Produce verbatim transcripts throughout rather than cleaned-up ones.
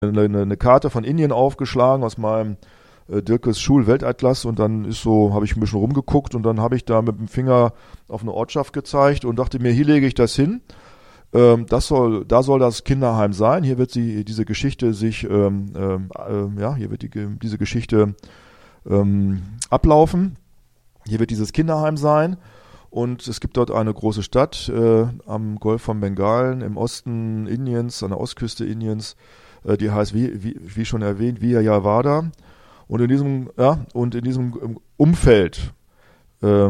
eine, eine Karte von Indien aufgeschlagen aus meinem äh, Dirkes Schul-Weltatlas und dann ist so, habe ich ein bisschen rumgeguckt und dann habe ich da mit dem Finger auf eine Ortschaft gezeigt und dachte mir, hier lege ich das hin. Ähm, das soll, da soll das Kinderheim sein. Hier wird sie, diese Geschichte sich, ähm, ähm, äh, ja, hier wird die, diese Geschichte ähm, ablaufen. Hier wird dieses Kinderheim sein. Und es gibt dort eine große Stadt äh, am Golf von Bengalen im Osten Indiens, an der Ostküste Indiens, äh, die heißt, wie, wie, wie schon erwähnt, Vijayawada. Und in diesem, ja, und in diesem Umfeld äh,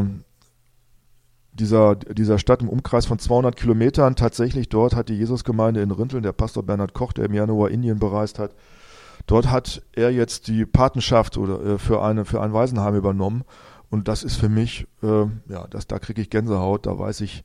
dieser, dieser Stadt im Umkreis von zweihundert Kilometern, tatsächlich dort hat die Jesusgemeinde in Rinteln, der Pastor Bernhard Koch, der im Januar Indien bereist hat, dort hat er jetzt die Patenschaft oder, äh, für, eine, für ein Waisenheim übernommen. Und das ist für mich, äh, ja, das, da kriege ich Gänsehaut, da weiß ich,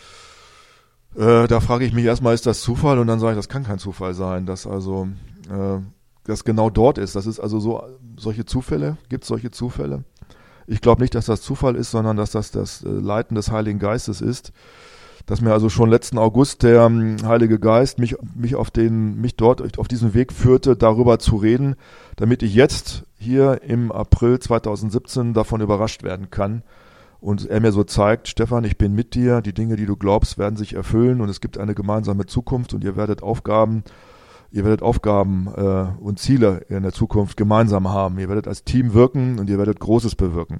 äh, da frage ich mich erstmal, ist das Zufall? Und dann sage ich, das kann kein Zufall sein, dass also äh, das genau dort ist. Das ist also so, solche Zufälle, gibt es solche Zufälle? Ich glaube nicht, dass das Zufall ist, sondern dass das das äh, Leiten des Heiligen Geistes ist. Dass mir also schon letzten August der ähm, Heilige Geist mich, mich auf den, mich dort auf diesen Weg führte, darüber zu reden, damit ich jetzt hier im April zweitausendsiebzehn davon überrascht werden kann. Und er mir so zeigt, Stefan, ich bin mit dir, die Dinge, die du glaubst, werden sich erfüllen und es gibt eine gemeinsame Zukunft und ihr werdet Aufgaben, ihr werdet Aufgaben äh, und Ziele in der Zukunft gemeinsam haben. Ihr werdet als Team wirken und ihr werdet Großes bewirken.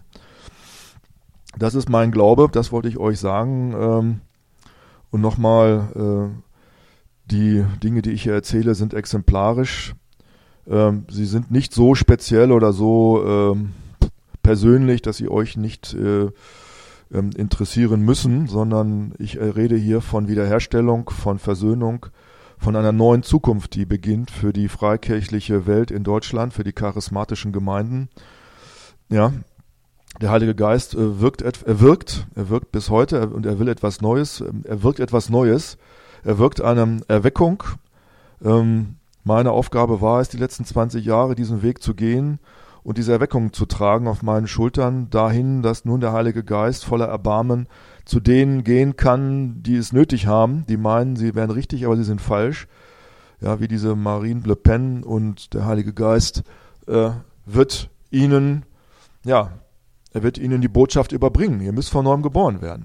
Das ist mein Glaube, das wollte ich euch sagen. Ähm, Und nochmal, äh, die Dinge, die ich hier erzähle, sind exemplarisch. Ähm, sie sind nicht so speziell oder so ähm, persönlich, dass sie euch nicht äh, ähm, interessieren müssen, sondern ich äh, rede hier von Wiederherstellung, von Versöhnung, von einer neuen Zukunft, die beginnt für die freikirchliche Welt in Deutschland, für die charismatischen Gemeinden. Ja. Der Heilige Geist äh, wirkt, er wirkt, er wirkt bis heute und er will etwas Neues, er wirkt etwas Neues, er wirkt eine Erweckung. Ähm, meine Aufgabe war es, die letzten zwanzig Jahre diesen Weg zu gehen und diese Erweckung zu tragen auf meinen Schultern, dahin, dass nun der Heilige Geist voller Erbarmen zu denen gehen kann, die es nötig haben, die meinen, sie wären richtig, aber sie sind falsch. Ja, wie diese Marine Le Pen, und der Heilige Geist äh, wird ihnen, ja, Er wird ihnen die Botschaft überbringen. Ihr müsst von neuem geboren werden.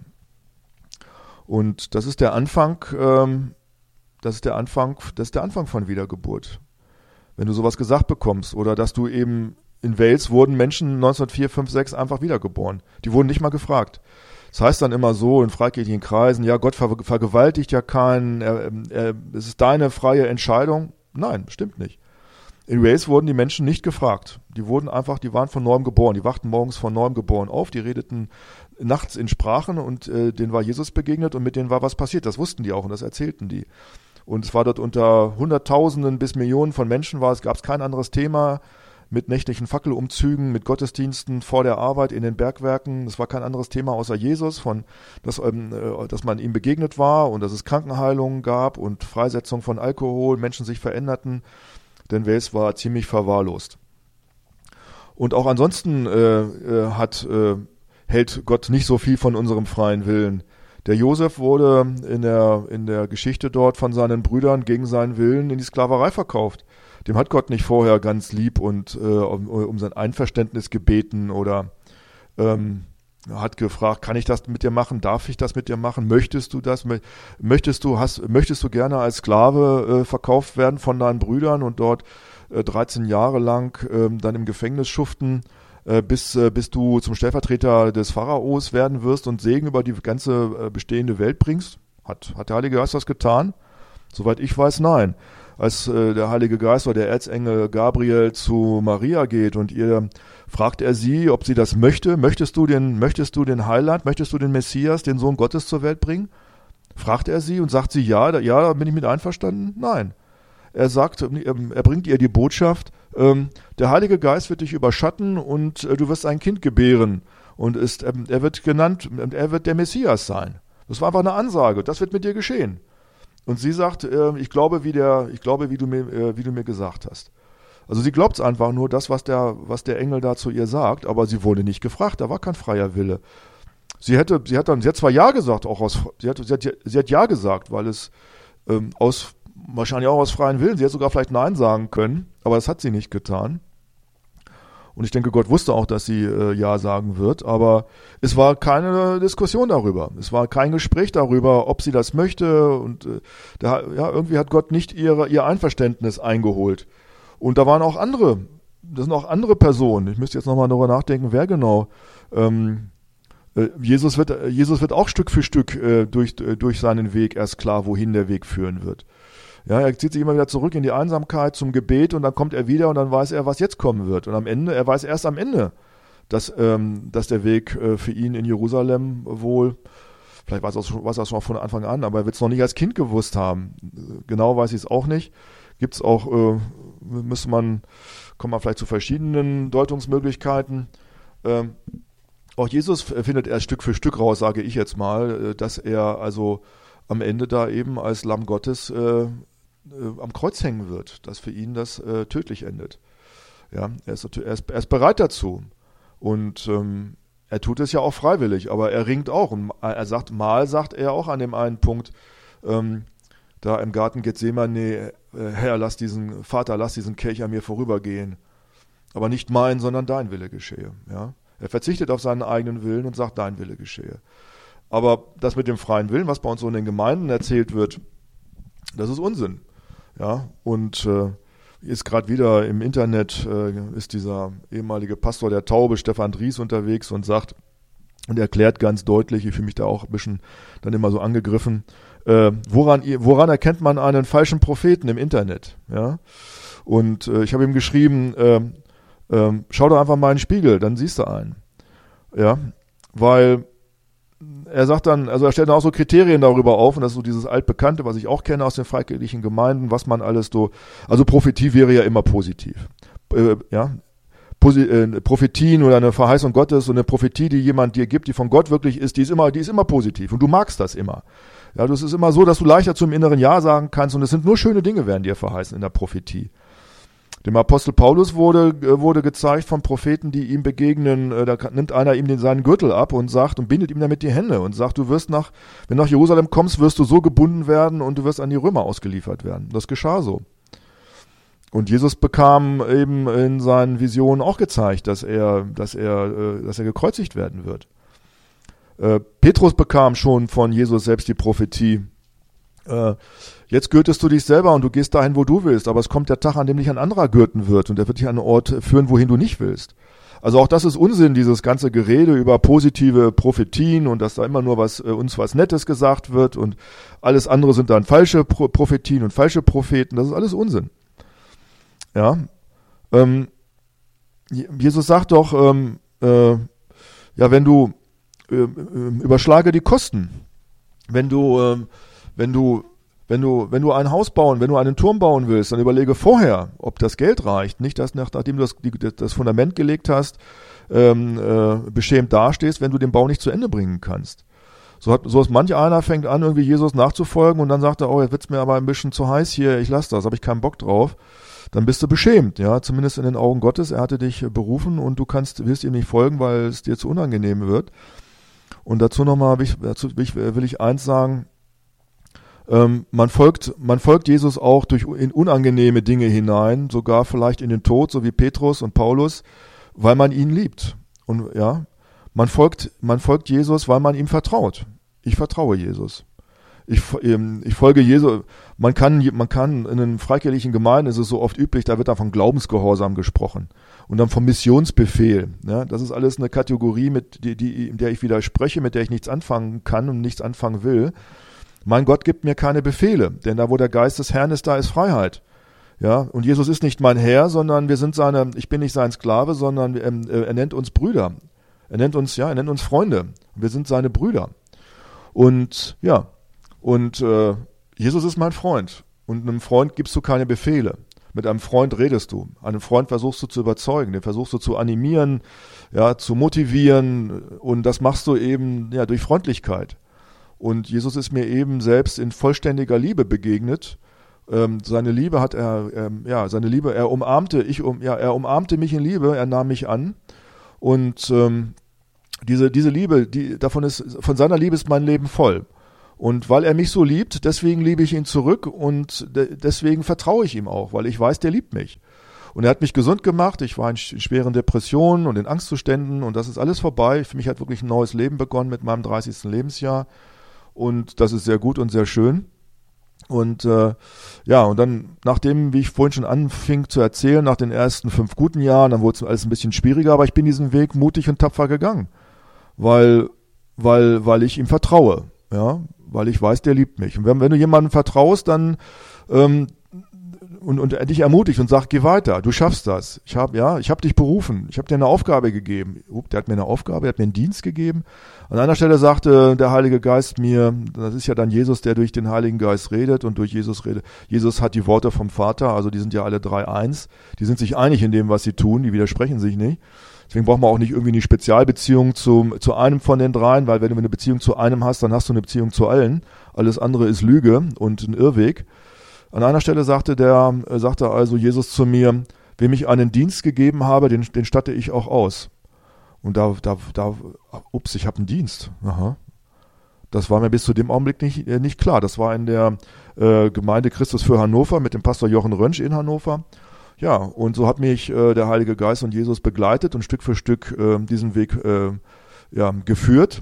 Und das ist der Anfang, ähm, das ist der Anfang, das ist der Anfang von Wiedergeburt. Wenn du sowas gesagt bekommst oder dass du eben in Wales wurden Menschen neunzehnhundertvier, fünf, sechs einfach wiedergeboren. Die wurden nicht mal gefragt. Das heißt dann immer so in freikirchlichen Kreisen, ja, Gott ver- vergewaltigt ja keinen, er, er, es ist deine freie Entscheidung. Nein, stimmt nicht. In Wales wurden die Menschen nicht gefragt. Die wurden einfach, die waren von neuem geboren. Die wachten morgens von neuem geboren auf. Die redeten nachts in Sprachen und äh, denen war Jesus begegnet und mit denen war was passiert. Das wussten die auch und das erzählten die. Und es war dort unter Hunderttausenden bis Millionen von Menschen war es, gab es kein anderes Thema mit nächtlichen Fackelumzügen, mit Gottesdiensten vor der Arbeit in den Bergwerken. Es war kein anderes Thema außer Jesus, von, dass, ähm, äh, dass man ihm begegnet war und dass es Krankenheilungen gab und Freisetzung von Alkohol, Menschen sich veränderten. Denn Wales war ziemlich verwahrlost. Und auch ansonsten äh, äh, hat, äh, hält Gott nicht so viel von unserem freien Willen. Der Josef wurde in der, in der Geschichte dort von seinen Brüdern gegen seinen Willen in die Sklaverei verkauft. Dem hat Gott nicht vorher ganz lieb und äh, um, um sein Einverständnis gebeten oder ähm, hat gefragt, kann ich das mit dir machen? Darf ich das mit dir machen? Möchtest du das? Möchtest du, hast, möchtest du gerne als Sklave äh, verkauft werden von deinen Brüdern und dort äh, dreizehn Jahre lang äh, dann im Gefängnis schuften, äh, bis, äh, bis du zum Stellvertreter des Pharaos werden wirst und Segen über die ganze äh, bestehende Welt bringst? Hat, hat der Heilige Geist das getan? Soweit ich weiß, nein. Als äh, der Heilige Geist oder der Erzengel Gabriel zu Maria geht und ihr fragt er sie, ob sie das möchte. Möchtest du den, möchtest du den Heiland, möchtest du den Messias, den Sohn Gottes zur Welt bringen? Fragt er sie und sagt sie ja, da, ja, da bin ich mit einverstanden? Nein. Er sagt, er bringt ihr die Botschaft, ähm, der Heilige Geist wird dich überschatten und äh, du wirst ein Kind gebären und ist, ähm, er wird genannt, er wird der Messias sein. Das war einfach eine Ansage, das wird mit dir geschehen. Und sie sagt, äh, ich glaube, wie der, ich glaube, wie du mir, äh, wie du mir gesagt hast. Also sie glaubt es einfach nur, das, was der, was der Engel da zu ihr sagt, aber sie wurde nicht gefragt, da war kein freier Wille. Sie hätte, sie hat dann, sie hat zwar Ja gesagt, auch aus, sie hat, sie hat, sie hat Ja gesagt, weil es ähm, aus wahrscheinlich auch aus freien Willen. Sie hätte sogar vielleicht Nein sagen können, aber das hat sie nicht getan. Und ich denke, Gott wusste auch, dass sie äh, Ja sagen wird, aber es war keine Diskussion darüber. Es war kein Gespräch darüber, ob sie das möchte. Und äh, da, ja, irgendwie hat Gott nicht ihre, ihr Einverständnis eingeholt. Und da waren auch andere, das sind auch andere Personen. Ich müsste jetzt nochmal darüber nachdenken, wer genau. Ähm, äh, Jesus wird, Jesus wird auch Stück für Stück äh, durch, durch seinen Weg erst klar, wohin der Weg führen wird. Ja, er zieht sich immer wieder zurück in die Einsamkeit zum Gebet und dann kommt er wieder und dann weiß er, was jetzt kommen wird. Und am Ende, er weiß erst am Ende, dass, ähm, dass der Weg äh, für ihn in Jerusalem wohl, vielleicht weiß er das schon, weiß er das schon von Anfang an, aber er wird es noch nicht als Kind gewusst haben. Genau weiß ich es auch nicht. Gibt es auch, äh, müsste man, kommt man vielleicht zu verschiedenen Deutungsmöglichkeiten. Ähm, auch Jesus findet erst Stück für Stück raus, sage ich jetzt mal, dass er also am Ende da eben als Lamm Gottes äh, Äh, am Kreuz hängen wird, dass für ihn das äh, tödlich endet. Ja, er ist, er, ist, er ist bereit dazu und ähm, er tut es ja auch freiwillig, aber er ringt auch und er sagt, mal sagt er auch an dem einen Punkt, ähm, da im Garten Gethsemane, äh, Herr, lass diesen, Vater, lass diesen Kelch an mir vorübergehen, aber nicht mein, sondern dein Wille geschehe. Ja? Er verzichtet auf seinen eigenen Willen und sagt, dein Wille geschehe. Aber das mit dem freien Willen, was bei uns so in den Gemeinden erzählt wird, das ist Unsinn. Ja, und äh, ist gerade wieder im Internet, äh, ist dieser ehemalige Pastor der Taube, Stefan Dries, unterwegs und sagt und erklärt ganz deutlich, ich fühle mich da auch ein bisschen dann immer so angegriffen, äh, woran, woran erkennt man einen falschen Propheten im Internet? Ja, und äh, ich habe ihm geschrieben, äh, äh, schau doch einfach mal in den Spiegel, dann siehst du einen. Ja, weil er sagt dann, also er stellt dann auch so Kriterien darüber auf und das ist so dieses altbekannte, was ich auch kenne aus den freikirchlichen Gemeinden, was man alles so, also Prophetie wäre ja immer positiv. Äh, ja, Posi- äh, Prophetien oder eine Verheißung Gottes und eine Prophetie, die jemand dir gibt, die von Gott wirklich ist, die ist immer, die ist immer positiv und du magst das immer. Ja, das ist immer so, dass du leichter zum inneren Ja sagen kannst und es sind nur schöne Dinge, werden dir verheißen in der Prophetie. Dem Apostel Paulus wurde, wurde gezeigt von Propheten, die ihm begegnen, da nimmt einer ihm den, seinen Gürtel ab und sagt und bindet ihm damit die Hände und sagt, du wirst nach, wenn du nach Jerusalem kommst, wirst du so gebunden werden und du wirst an die Römer ausgeliefert werden. Das geschah so. Und Jesus bekam eben in seinen Visionen auch gezeigt, dass er, dass er, dass er gekreuzigt werden wird. Petrus bekam schon von Jesus selbst die Prophetie, jetzt gürtest du dich selber und du gehst dahin, wo du willst, aber es kommt der Tag, an dem dich ein anderer gürten wird und der wird dich an einen Ort führen, wohin du nicht willst. Also auch das ist Unsinn, dieses ganze Gerede über positive Prophetien und dass da immer nur was, äh, uns was Nettes gesagt wird und alles andere sind dann falsche Pro- Prophetien und falsche Propheten, das ist alles Unsinn. Ja, ähm, Jesus sagt doch, ähm, äh, ja, wenn du, äh, äh, überschlage die Kosten, wenn du, äh, Wenn du, wenn du, wenn du ein Haus bauen, wenn du einen Turm bauen willst, dann überlege vorher, ob das Geld reicht. Nicht, dass nachdem du das, die, das Fundament gelegt hast, ähm, äh, beschämt dastehst, wenn du den Bau nicht zu Ende bringen kannst. So hat, so ist manch einer fängt an, irgendwie Jesus nachzufolgen und dann sagt er, oh, jetzt wird's mir aber ein bisschen zu heiß hier, ich lasse das, habe ich keinen Bock drauf. Dann bist du beschämt, ja, zumindest in den Augen Gottes. Er hatte dich berufen und du kannst, wirst ihm nicht folgen, weil es dir zu unangenehm wird. Und dazu nochmal, dazu will ich eins sagen. Ähm, man folgt, man folgt Jesus auch durch in unangenehme Dinge hinein, sogar vielleicht in den Tod, so wie Petrus und Paulus, weil man ihn liebt. Und ja, man folgt, man folgt Jesus, weil man ihm vertraut. Ich vertraue Jesus. Ich, ähm, ich folge Jesus. Man kann, man kann in den freikirchlichen Gemeinden ist es so oft üblich, da wird dann von Glaubensgehorsam gesprochen und dann vom Missionsbefehl. Ja, das ist alles eine Kategorie, mit die, die, in der ich widerspreche, mit der ich nichts anfangen kann und nichts anfangen will. Mein Gott gibt mir keine Befehle, denn da, wo der Geist des Herrn ist, da ist Freiheit. Ja, und Jesus ist nicht mein Herr, sondern wir sind seine, ich bin nicht sein Sklave, sondern ähm, er nennt uns Brüder. Er nennt uns, ja, er nennt uns Freunde. Wir sind seine Brüder. Und ja, und äh, Jesus ist mein Freund. Und einem Freund gibst du keine Befehle. Mit einem Freund redest du. Einen Freund versuchst du zu überzeugen, den versuchst du zu animieren, ja, zu motivieren. Und das machst du eben ja durch Freundlichkeit. Und Jesus ist mir eben selbst in vollständiger Liebe begegnet. Ähm, seine Liebe hat er, ähm, ja, seine Liebe, er umarmte, ich um, ja, er umarmte mich in Liebe, er nahm mich an. Und ähm, diese diese Liebe, die davon ist, von seiner Liebe ist mein Leben voll. Und weil er mich so liebt, deswegen liebe ich ihn zurück und de- deswegen vertraue ich ihm auch, weil ich weiß, der liebt mich. Und er hat mich gesund gemacht, ich war in sch- schweren Depressionen und in Angstzuständen und das ist alles vorbei. Für mich hat wirklich ein neues Leben begonnen mit meinem dreißigsten Lebensjahr und das ist sehr gut und sehr schön. Und äh, ja, und dann, nachdem, wie ich vorhin schon anfing zu erzählen, nach den ersten fünf guten Jahren, dann wurde es alles ein bisschen schwieriger, aber ich bin diesen Weg mutig und tapfer gegangen, weil, weil, weil ich ihm vertraue, ja, weil ich weiß, der liebt mich. Und wenn, wenn du jemandem vertraust, dann ähm, und, und dich ermutigt und sagt, geh weiter, du schaffst das. Ich habe ja, ich habe dich berufen, ich habe dir eine Aufgabe gegeben. Up, der hat mir eine Aufgabe, er hat mir einen Dienst gegeben. An einer Stelle sagte der Heilige Geist mir, das ist ja dann Jesus, der durch den Heiligen Geist redet und durch Jesus redet. Jesus hat die Worte vom Vater, also die sind ja alle drei eins. Die sind sich einig in dem, was sie tun, die widersprechen sich nicht. Deswegen braucht man auch nicht irgendwie eine Spezialbeziehung zu, zu einem von den dreien, weil wenn du eine Beziehung zu einem hast, dann hast du eine Beziehung zu allen. Alles andere ist Lüge und ein Irrweg. An einer Stelle sagte der, äh, sagte also Jesus zu mir, wem ich einen Dienst gegeben habe, den, den statte ich auch aus. Und da, da, da, ups, ich habe einen Dienst. Aha. Das war mir bis zu dem Augenblick nicht, äh, nicht klar. Das war in der äh, Gemeinde Christus für Hannover mit dem Pastor Jochen Rönsch in Hannover. Ja, und so hat mich äh, der Heilige Geist und Jesus begleitet und Stück für Stück äh, diesen Weg äh, ja, geführt.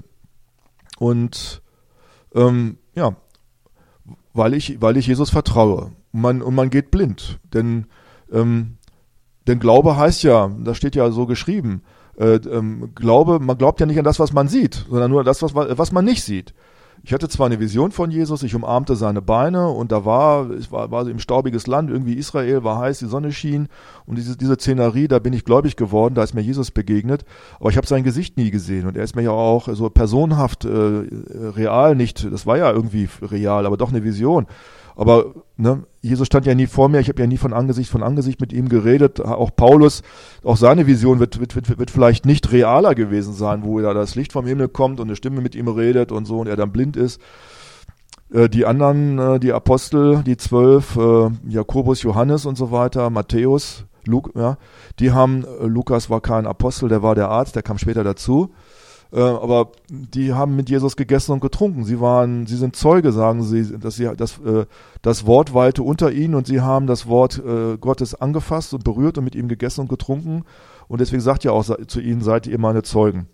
Und ähm, ja, weil ich, weil ich Jesus vertraue. Und man, und man geht blind. Denn, ähm, denn Glaube heißt ja, das steht ja so geschrieben, äh, ähm, Glaube, man glaubt ja nicht an das, was man sieht, sondern nur an das, was, was man nicht sieht. Ich hatte zwar eine Vision von Jesus, ich umarmte seine Beine und da war, es war, war so im staubiges Land, irgendwie Israel, war heiß, die Sonne schien und diese, diese Szenerie, da bin ich gläubig geworden, da ist mir Jesus begegnet, aber ich habe sein Gesicht nie gesehen und er ist mir ja auch so personenhaft, äh, real nicht, das war ja irgendwie real, aber doch eine Vision. Aber ne, Jesus stand ja nie vor mir, ich habe ja nie von Angesicht von Angesicht mit ihm geredet. Auch Paulus, auch seine Vision wird, wird, wird, wird vielleicht nicht realer gewesen sein, wo da das Licht vom Himmel kommt und eine Stimme mit ihm redet und so und er dann blind ist. Äh, die anderen, äh, die Apostel, die zwölf, äh, Jakobus, Johannes und so weiter, Matthäus, Luk, ja, die haben, äh, Lukas war kein Apostel, der war der Arzt, der kam später dazu. Äh, aber die haben mit Jesus gegessen und getrunken. Sie waren, sie sind Zeuge, sagen sie, dass sie das, äh, das Wort weilte unter ihnen und sie haben das Wort äh, Gottes angefasst und berührt und mit ihm gegessen und getrunken. Und deswegen sagt er auch zu ihnen, seid ihr meine Zeugen.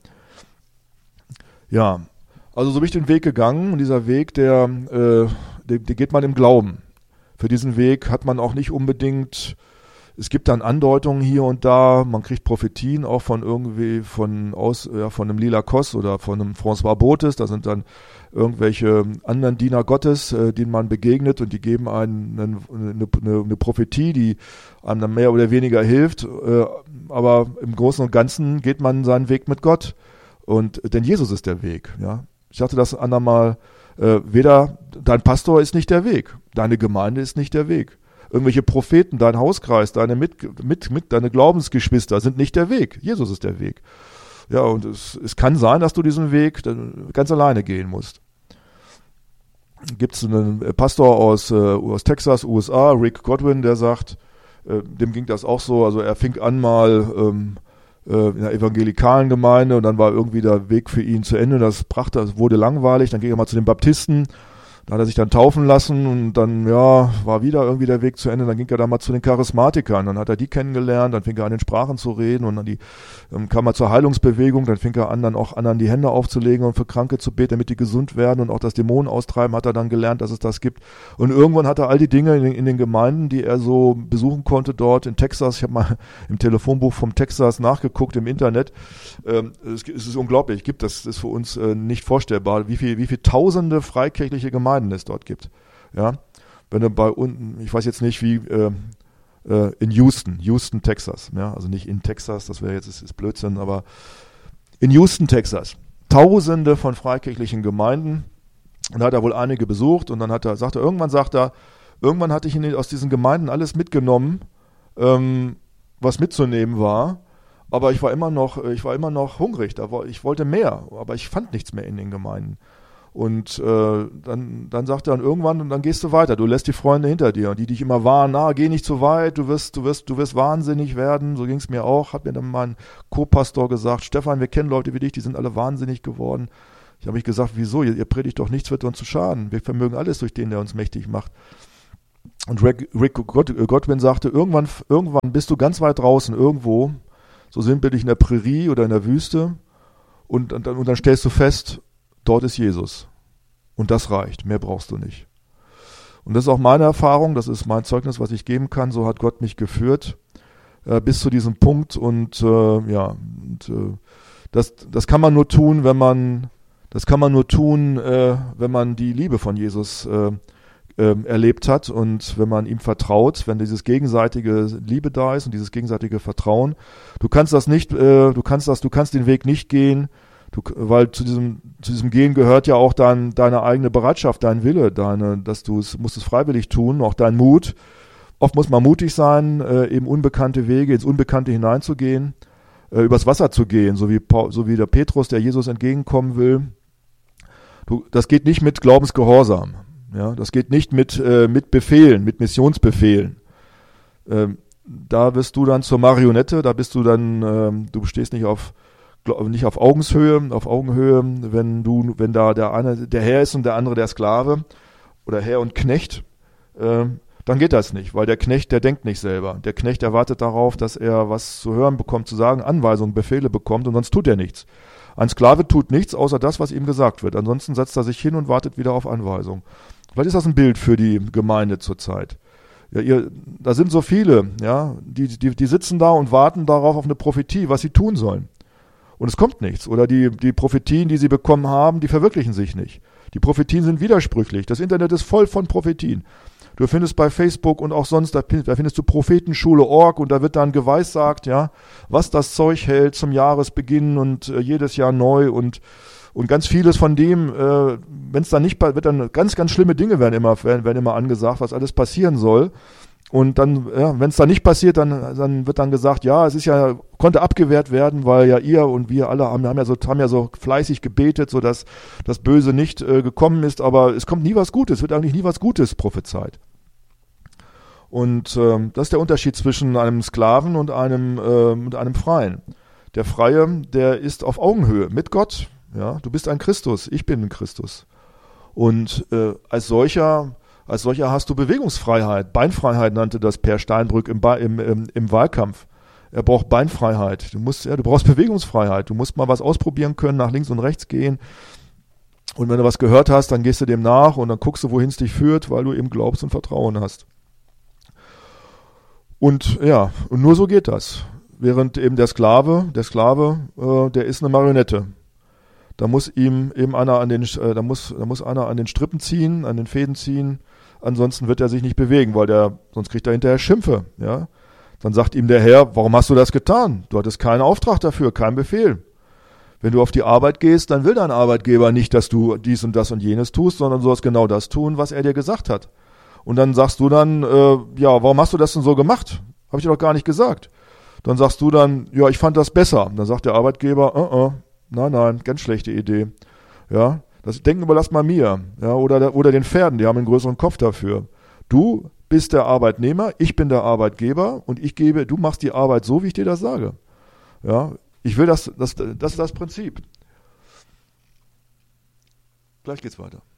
Ja, also so bin ich den Weg gegangen und dieser Weg, der, äh, der, der geht man im Glauben. Für diesen Weg hat man auch nicht unbedingt. Es gibt dann Andeutungen hier und da, man kriegt Prophetien auch von irgendwie von aus ja, von einem Lila Koss oder von einem François Botes, da sind dann irgendwelche anderen Diener Gottes, äh, denen man begegnet und die geben einen eine, eine, eine Prophetie, die einem dann mehr oder weniger hilft, äh, aber im Großen und Ganzen geht man seinen Weg mit Gott und denn Jesus ist der Weg, ja. Ich sagte das andermal, äh, weder dein Pastor ist nicht der Weg, deine Gemeinde ist nicht der Weg. Irgendwelche Propheten, dein Hauskreis, deine mit, mit, mit, deine Glaubensgeschwister sind nicht der Weg. Jesus ist der Weg. Ja, und es, es kann sein, dass du diesen Weg ganz alleine gehen musst. Gibt es einen Pastor aus, äh, aus Texas, U S A, Rick Godwin, der sagt, äh, dem ging das auch so, also er fing an mal ähm, äh, in einer evangelikalen Gemeinde und dann war irgendwie der Weg für ihn zu Ende, das brachte, das wurde langweilig, dann ging er mal zu den Baptisten. Da hat er sich dann taufen lassen und dann, ja, war wieder irgendwie der Weg zu Ende. Dann ging er da mal zu den Charismatikern. Dann hat er die kennengelernt, dann fing er an, in Sprachen zu reden und dann die, ähm, kam er zur Heilungsbewegung. Dann fing er an, dann auch anderen die Hände aufzulegen und für Kranke zu beten, damit die gesund werden und auch das Dämonen austreiben, hat er dann gelernt, dass es das gibt. Und irgendwann hat er all die Dinge in den, in den Gemeinden, die er so besuchen konnte dort in Texas. Ich habe mal im Telefonbuch vom Texas nachgeguckt im Internet. Ähm, es, es ist unglaublich, gibt das, das ist für uns äh, nicht vorstellbar, wie viel, wie viel tausende freikirchliche Gemeinden es dort gibt. Ja, wenn du bei unten, ich weiß jetzt nicht wie äh, äh, in Houston, Houston, Texas, ja, also nicht in Texas, das wäre jetzt ist, ist Blödsinn, aber in Houston, Texas, Tausende von freikirchlichen Gemeinden und da hat er wohl einige besucht und dann hat er, sagt er, irgendwann sagt er, irgendwann hatte ich in, aus diesen Gemeinden alles mitgenommen, ähm, was mitzunehmen war, aber ich war immer noch, ich war immer noch hungrig, da war, ich wollte mehr, aber ich fand nichts mehr in den Gemeinden. Und äh, dann, dann sagt er dann irgendwann, und dann gehst du weiter, du lässt die Freunde hinter dir, und die dich immer warnen, na, geh nicht zu weit, du wirst, du wirst, du wirst wahnsinnig werden, so ging es mir auch, hat mir dann mein Co-Pastor gesagt, Stefan, wir kennen Leute wie dich, die sind alle wahnsinnig geworden. Ich habe mich gesagt, wieso? Ihr, ihr predigt doch, nichts wird uns zu schaden. Wir vermögen alles durch den, der uns mächtig macht. Und Rick, Rick Godwin sagte, irgendwann, irgendwann bist du ganz weit draußen, irgendwo, so sinnbildlich in der Prärie oder in der Wüste, und, und, und dann stellst du fest, dort ist Jesus. Und das reicht, mehr brauchst du nicht. Und das ist auch meine Erfahrung, das ist mein Zeugnis, was ich geben kann, so hat Gott mich geführt, äh, bis zu diesem Punkt. Und äh, ja, und, äh, das, das kann man nur tun, wenn man, das kann man nur tun, äh, wenn man die Liebe von Jesus äh, äh, erlebt hat und wenn man ihm vertraut, wenn dieses gegenseitige Liebe da ist und dieses gegenseitige Vertrauen. Du kannst das nicht, äh, du kannst das, du kannst den Weg nicht gehen, du, weil zu diesem, zu diesem Gehen gehört ja auch dein, deine eigene Bereitschaft, dein Wille, deine, dass du es, musst es freiwillig tun, auch dein Mut. Oft muss man mutig sein, äh, eben unbekannte Wege, ins Unbekannte hineinzugehen, äh, übers Wasser zu gehen, so wie, Paul, so wie der Petrus, der Jesus entgegenkommen will. Du, das geht nicht mit Glaubensgehorsam. Ja, das geht nicht mit, äh, mit Befehlen, mit Missionsbefehlen. Ähm, da wirst du dann zur Marionette, da bist du dann, ähm, du stehst nicht auf, nicht auf Augenshöhe, auf Augenhöhe, wenn du, wenn da der eine der Herr ist und der andere der Sklave oder Herr und Knecht, ähm, dann geht das nicht, weil der Knecht, der denkt nicht selber. Der Knecht erwartet darauf, dass er was zu hören bekommt, zu sagen, Anweisungen, Befehle bekommt und sonst tut er nichts. Ein Sklave tut nichts, außer das, was ihm gesagt wird. Ansonsten setzt er sich hin und wartet wieder auf Anweisung. Vielleicht ist das ein Bild für die Gemeinde zurzeit. Ja, ihr, da sind so viele, ja, die, die, die sitzen da und warten darauf auf eine Prophetie, was sie tun sollen. Und es kommt nichts. Oder die, die Prophetien, die sie bekommen haben, die verwirklichen sich nicht. Die Prophetien sind widersprüchlich. Das Internet ist voll von Prophetien. Du findest bei Facebook und auch sonst, da, da findest du Prophetenschule Punkt org und da wird dann geweissagt, ja, was das Zeug hält zum Jahresbeginn und äh, jedes Jahr neu und Und ganz vieles von dem, äh, wenn es dann nicht, wird dann ganz, ganz schlimme Dinge werden immer, werden, werden immer angesagt, was alles passieren soll. Und dann, ja, wenn es dann nicht passiert, dann, dann wird dann gesagt, ja, es ist ja, konnte abgewehrt werden, weil ja ihr und wir alle haben, haben ja so, haben ja so fleißig gebetet, so dass das Böse nicht äh, gekommen ist, aber es kommt nie was Gutes, es wird eigentlich nie was Gutes prophezeit. Und ähm, das ist der Unterschied zwischen einem Sklaven und einem, äh, und einem Freien. Der Freie, der ist auf Augenhöhe mit Gott. Ja, du bist ein Christus, ich bin ein Christus. Und äh, als solcher, als solcher hast du Bewegungsfreiheit. Beinfreiheit nannte das Per Steinbrück im, ba- im, im, im Wahlkampf. Er braucht Beinfreiheit. Du musst, ja, du brauchst Bewegungsfreiheit. Du musst mal was ausprobieren können, nach links und rechts gehen. Und wenn du was gehört hast, dann gehst du dem nach und dann guckst du, wohin es dich führt, weil du eben glaubst und Vertrauen hast. Und ja, und nur so geht das. Während eben der Sklave, der Sklave, äh, der ist eine Marionette. Da muss ihm eben einer an den, äh, da muss, da muss einer an den Strippen ziehen, an den Fäden ziehen. Ansonsten wird er sich nicht bewegen, weil der, sonst kriegt er hinterher Schimpfe, ja. Dann sagt ihm der Herr, warum hast du das getan? Du hattest keinen Auftrag dafür, keinen Befehl. Wenn du auf die Arbeit gehst, dann will dein Arbeitgeber nicht, dass du dies und das und jenes tust, sondern du sollst genau das tun, was er dir gesagt hat. Und dann sagst du dann, äh, ja, warum hast du das denn so gemacht? Habe ich dir doch gar nicht gesagt. Dann sagst du dann, ja, ich fand das besser. Dann sagt der Arbeitgeber, uh -uh. Nein, nein, ganz schlechte Idee. Ja, das Denken überlass mal mir. Ja, oder, oder den Pferden, die haben einen größeren Kopf dafür. Du bist der Arbeitnehmer, ich bin der Arbeitgeber und ich gebe, du machst die Arbeit so, wie ich dir das sage. Ja, ich will das, das, das ist das Prinzip. Gleich geht's weiter.